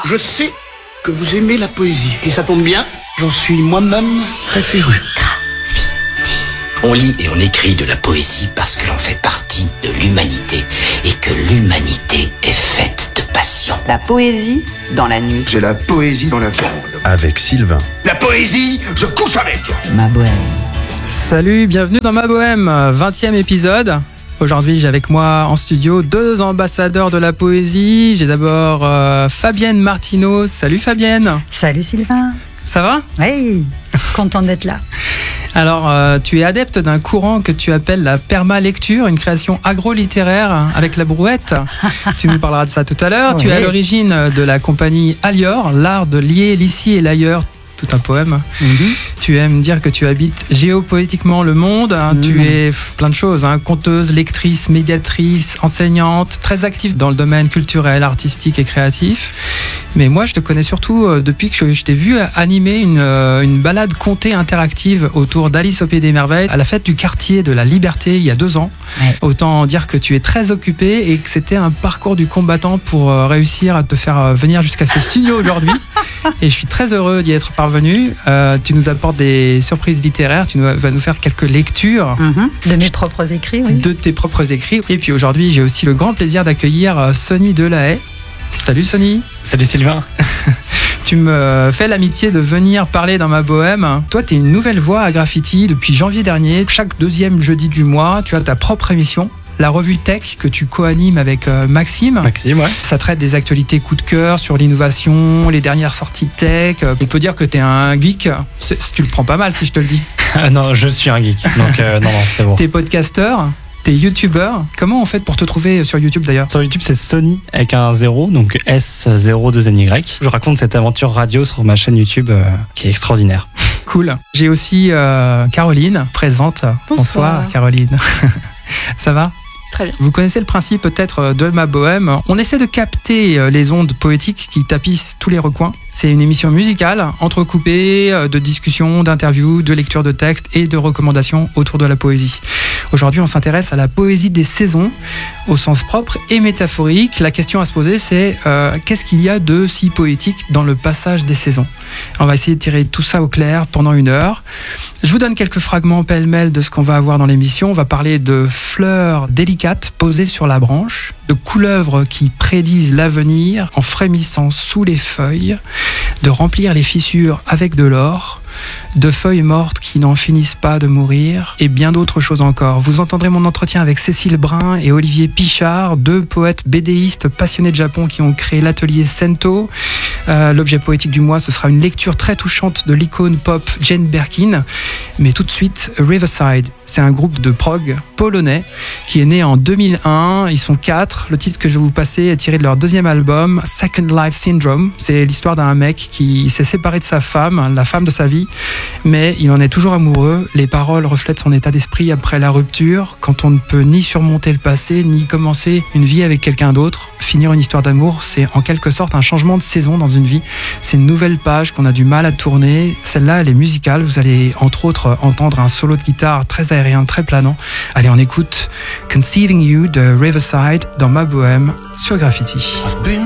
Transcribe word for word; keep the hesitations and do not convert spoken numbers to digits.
Je sais que vous aimez la poésie, et ça tombe bien, j'en suis moi-même très féru. On lit et on écrit de la poésie parce que l'on fait partie de l'humanité et que l'humanité est faite de passion. La poésie dans la nuit. J'ai la poésie dans la viande. Avec Sylvain. La poésie, je couche avec. Ma bohème. Salut, bienvenue dans Ma Bohème, vingtième épisode. Aujourd'hui, j'ai avec moi en studio deux ambassadeurs de la poésie. J'ai d'abord euh, Fabienne Martineau. Salut Fabienne. Salut Sylvain. Ça va ? Oui, content d'être là. Alors, euh, tu es adepte d'un courant que tu appelles la permalecture, une création agro-littéraire avec la brouette. Tu nous parleras de ça tout à l'heure. Oui. Tu es à l'origine de la compagnie Alior, l'art de lier l'ici et l'ailleurs. Tout un poème. Mm-hmm. Tu aimes dire que tu habites géopoétiquement le monde. Hein. Mm-hmm. Tu es plein de choses. Hein. Conteuse, lectrice, médiatrice, enseignante, très active dans le domaine culturel, artistique et créatif. Mais moi, je te connais surtout euh, depuis que je, je t'ai vu animer une, euh, une balade contée interactive autour d'Alice au Pays des Merveilles à la fête du quartier de la Liberté il y a deux ans. Ouais. Autant dire que tu es très occupée et que c'était un parcours du combattant pour euh, réussir à te faire euh, venir jusqu'à ce studio aujourd'hui. Et je suis très heureux d'y être parvenu. Euh, tu nous apportes des surprises littéraires. Tu nous, vas nous faire quelques lectures. Mmh, de mes propres écrits, oui. De tes propres écrits. Et puis aujourd'hui, j'ai aussi le grand plaisir d'accueillir Sonny Delahaye. Salut Sonny. Salut Sylvain. Tu me fais l'amitié de venir parler dans Ma Bohème. Toi, tu es une nouvelle voix à Graffiti depuis janvier dernier. Chaque deuxième jeudi du mois, tu as ta propre émission. La revue Tech que tu co-animes avec euh, Maxime. Maxime, ouais. Ça traite des actualités coup de cœur sur l'innovation, les dernières sorties tech. On peut dire que t'es un geek. C'est, tu le prends pas mal si je te le dis. Non, je suis un geek. Donc euh, non, non, c'est bon. T'es podcasteur, t'es youtubeur. Comment on fait pour te trouver sur YouTube d'ailleurs ? Sur YouTube, c'est Sonny avec un zéro, donc S zéro deux N Y. Je raconte cette aventure radio sur ma chaîne YouTube euh, qui est extraordinaire. Cool. J'ai aussi euh, Caroline présente. Bonsoir, Bonsoir Caroline. Ça va ? Très bien. Vous connaissez le principe peut-être de Ma Bohème. On essaie de capter les ondes poétiques qui tapissent tous les recoins. C'est une émission musicale entrecoupée de discussions, d'interviews, de lectures de textes et de recommandations autour de la poésie. Aujourd'hui, on s'intéresse à la poésie des saisons, au sens propre et métaphorique. La question à se poser, c'est euh, qu'est-ce qu'il y a de si poétique dans le passage des saisons ? On va essayer de tirer tout ça au clair pendant une heure. Je vous donne quelques fragments pêle-mêle de ce qu'on va avoir dans l'émission. On va parler de fleurs délicates posées sur la branche, de couleuvres qui prédisent l'avenir en frémissant sous les feuilles, de remplir les fissures avec de l'or, de feuilles mortes qui n'en finissent pas de mourir, et bien d'autres choses encore. Vous entendrez mon entretien avec Cécile Brun et Olivier Pichard, deux poètes bédéistes passionnés de Japon qui ont créé l'atelier Sento. Euh, l'objet poétique du mois, ce sera une lecture très touchante de l'icône pop Jane Birkin. Mais tout de suite, Riverside. C'est un groupe de prog polonais qui est né en deux mille un. Ils sont quatre. Le titre que je vais vous passer est tiré de leur deuxième album, Second Life Syndrome. C'est l'histoire d'un mec qui s'est séparé de sa femme, la femme de sa vie, mais il en est toujours amoureux. Les paroles reflètent son état d'esprit après la rupture, quand on ne peut ni surmonter le passé, ni commencer une vie avec quelqu'un d'autre. Finir une histoire d'amour, c'est en quelque sorte un changement de saison dans une vie. C'est une nouvelle page qu'on a du mal à tourner. Celle-là, elle est musicale. Vous allez entre autres entendre un solo de guitare très aérien, très planant. Allez, on écoute Conceiving You de Riverside dans Ma Bohème sur Graffiti.